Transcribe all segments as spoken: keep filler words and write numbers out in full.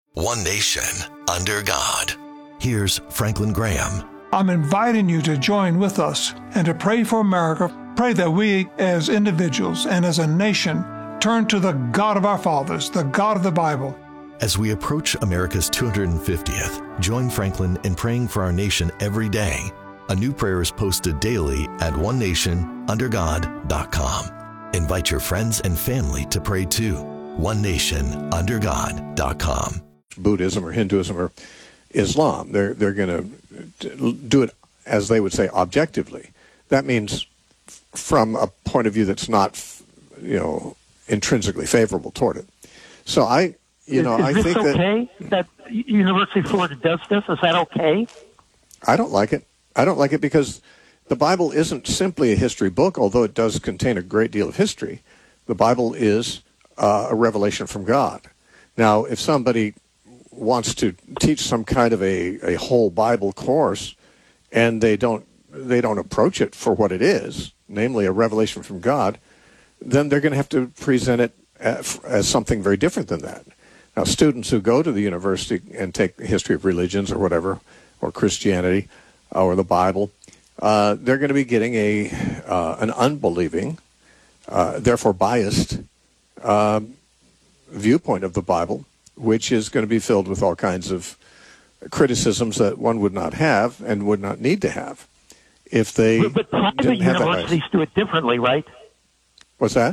One nation, under God. Here's Franklin Graham. I'm inviting you to join with us and to pray for America. Pray that we as individuals and as a nation turn to the God of our fathers, the God of the Bible. As we approach America's two hundred fiftieth, join Franklin in praying for our nation every day. A new prayer is posted daily at one nation under god dot com. Invite your friends and family to pray too. one nation under god dot com. Buddhism or Hinduism or Islam. They're they're going to do it, as they would say, objectively. That means from a point of view that's not, you know, intrinsically favorable toward it. So I, you is, know, is I this think okay that, that University of Florida does this? Is that okay? I don't like it. I don't like it because the Bible isn't simply a history book, although it does contain a great deal of history. The Bible is uh, a revelation from God. Now, if somebody wants to teach some kind of a, a whole Bible course, and they don't they don't approach it for what it is, namely a revelation from God, then they're going to have to present it as, as something very different than that. Now, students who go to the university and take history of religions or whatever, or Christianity, or the Bible, uh, they're going to be getting a uh, an unbelieving, uh, therefore biased, uh, viewpoint of the Bible, which is going to be filled with all kinds of criticisms that one would not have and would not need to have if they But, but private didn't have universities that do it differently, right? What's that?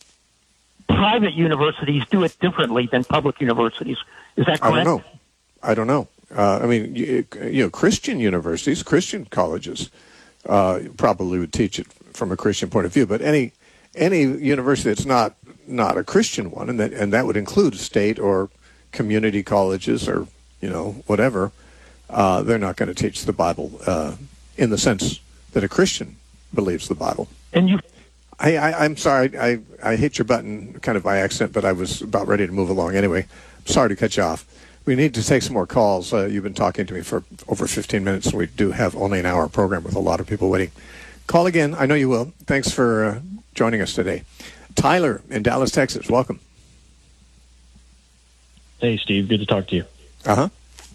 Private universities do it differently than public universities. Is that correct? I don't know. I don't know. Uh, I mean, you, you know, Christian universities, Christian colleges uh, probably would teach it from a Christian point of view, but any any university that's not not a Christian one, and that and that would include state or community colleges or, you know, whatever, uh, they're not going to teach the Bible uh, in the sense that a Christian believes the Bible. And you, I, I, I'm sorry, I, I hit your button kind of by accident, but I was about ready to move along anyway. I'm sorry to cut you off. We need to take some more calls. Uh, you've been talking to me for over fifteen minutes, and we do have only an hour program with a lot of people waiting. Call again. I know you will. Thanks for uh, joining us today. Tyler in Dallas, Texas. Welcome. Hey, Steve. Good to talk to you. Uh-huh.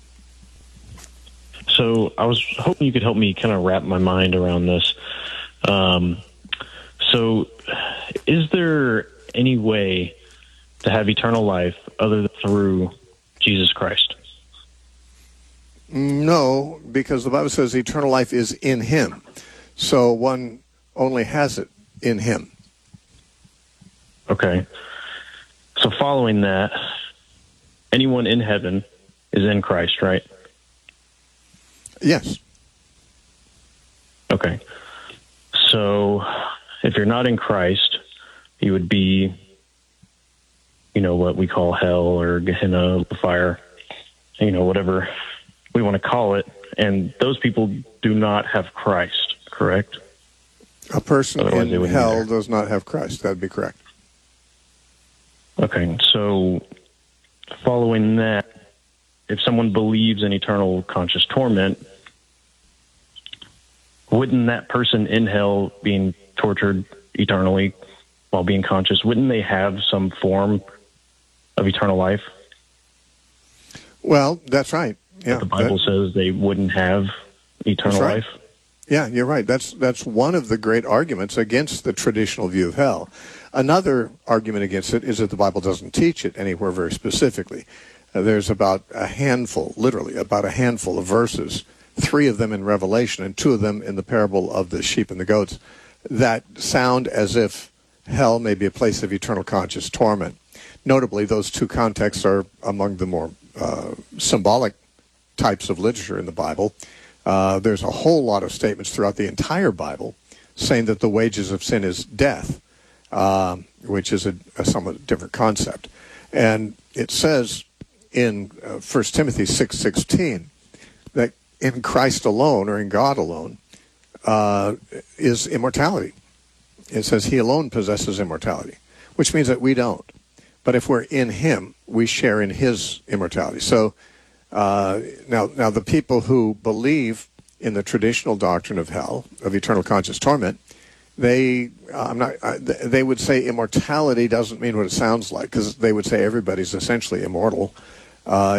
So I was hoping you could help me kind of wrap my mind around this. Um, so is there any way to have eternal life other than through Jesus Christ? No, because the Bible says eternal life is in him. So one only has it in him. Okay. So following that, anyone in heaven is in Christ, right? Yes. Okay. So if you're not in Christ, you would be, you know, what we call hell or Gehenna, the fire, you know, whatever we want to call it. And those people do not have Christ, correct? A person Otherwise they in wouldn't be hell there. does not have Christ. That would be correct. Okay, so following that, if someone believes in eternal conscious torment, wouldn't that person in hell being tortured eternally while being conscious, wouldn't they have some form of eternal life? Well, that's right. Yeah, But the Bible that, says they wouldn't have eternal right. life. Yeah, you're right. That's that's one of the great arguments against the traditional view of hell. Another argument against it is that the Bible doesn't teach it anywhere very specifically. Uh, there's about a handful, literally, about a handful of verses, three of them in Revelation and two of them in the parable of the sheep and the goats, that sound as if hell may be a place of eternal conscious torment. Notably, those two contexts are among the more uh, symbolic types of literature in the Bible. Uh, there's a whole lot of statements throughout the entire Bible saying that the wages of sin is death, um, which is a, a somewhat different concept. And it says in uh, First Timothy six sixteen that in Christ alone, or in God alone, uh, is immortality. It says he alone possesses immortality, which means that we don't. But if we're in him, we share in his immortality. So uh, now, now the people who believe in the traditional doctrine of hell, of eternal conscious torment, they uh, I'm not. Uh, they would say immortality doesn't mean what it sounds like, because they would say everybody's essentially immortal. Uh,